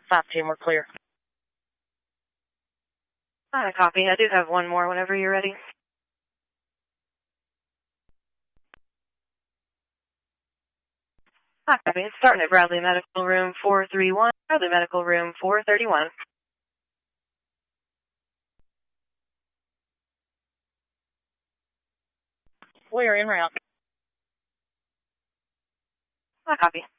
Stop team, we're clear. I copy. I do have one more whenever you're ready. I copy. It's starting at Bradley Medical Room 431, Bradley Medical Room 431. We are en route. I copy.